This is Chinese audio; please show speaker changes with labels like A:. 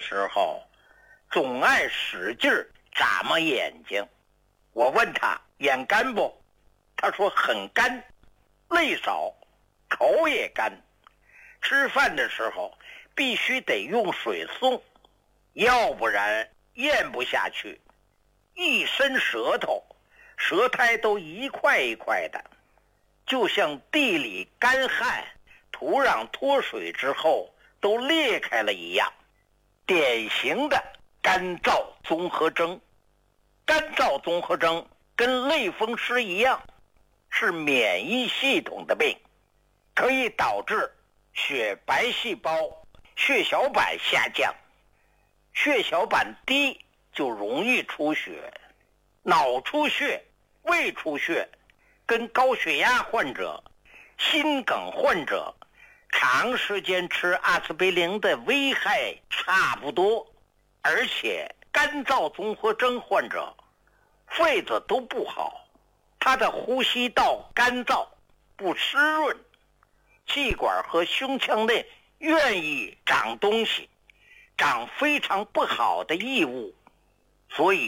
A: 时候总爱使劲眨巴眼睛。我问他眼干不，他说很干，泪少，口也干。吃饭的时候必须得用水送，要不然咽不下去，一伸舌头，舌苔都一块一块的，就像地里干旱，土壤脱水之后都裂开了一样，典型的干燥综合征。干燥综合征跟类风湿一样，是免疫系统的病，可以导致血白细胞、血小板下降，血小板低就容易出血。脑出血、胃出血跟高血压患者、心梗患者长时间吃阿司匹林的危害差不多，而且干燥综合征患者肺子都不好，他的呼吸道干燥不湿润，气管和胸腔内愿意长东西，长非常不好的异物，所以